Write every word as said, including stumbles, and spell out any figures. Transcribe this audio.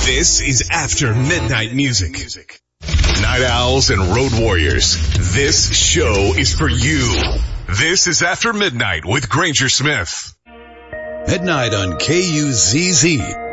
This is After Midnight Music. Night Owls and Road Warriors, this show is for you. This is After Midnight with Granger Smith. Midnight on K U Z Z.